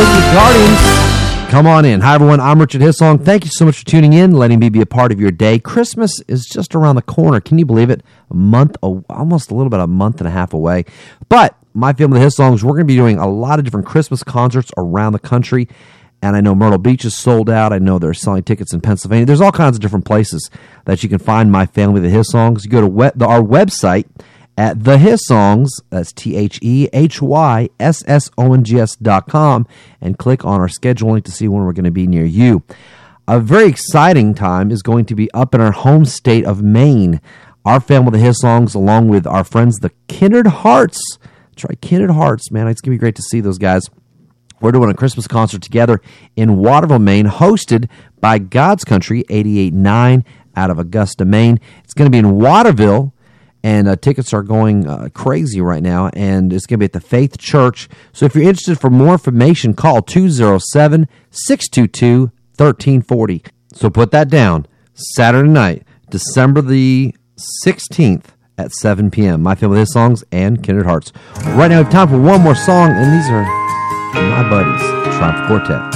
Elizabeth Guardians. Come on in. Hi, everyone. I'm Richard Hissong. Thank you so much for tuning in, letting me be a part of your day. Christmas is just around the corner. Can you believe it? Almost a little bit, a month and a half away. But my family, the Hissongs, we're going to be doing a lot of different Christmas concerts around the country. And I know Myrtle Beach is sold out. I know they're selling tickets in Pennsylvania. There's all kinds of different places that you can find my family, the Hissongs. You go to our website at The Hissongs, that's TheHyssongs.com, and click on our schedule link to see when we're going to be near you. A very exciting time is going to be up in our home state of Maine. Our family, the Hissongs, along with our friends, the Kindred Hearts. That's right, Kindred Hearts, man. It's going to be great to see those guys. We're doing a Christmas concert together in Waterville, Maine, hosted by God's Country 88.9 out of Augusta, Maine. It's going to be in Waterville. And tickets are going crazy right now, and it's going to be at the Faith Church. So if you're interested for more information, call 207-622-1340. So put that down. Saturday night, December the 16th at 7 p.m. My family, the Hissongs, and Kindred Hearts. Right now we have time for one more song, and these are my buddies, Triumph Quartet.